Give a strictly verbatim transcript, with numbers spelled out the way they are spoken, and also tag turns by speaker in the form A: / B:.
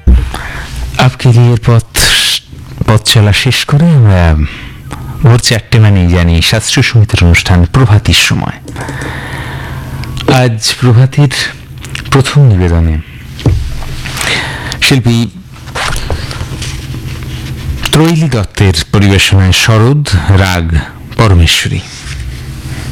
A: আপকে লিয়ে পথ পথ চলা শেষ করে আমরা ভোর চারটে মানেই জানি শাস্ত্রীয় সঙ্গীতের অনুষ্ঠান প্রভাতীর সময়। আজ প্রভাতীর প্রথম নিবেদনে শিল্পী ত্রৈলী দত্তের পরিবেশনায় সরোদ, রাগ পরমেশ্বরী।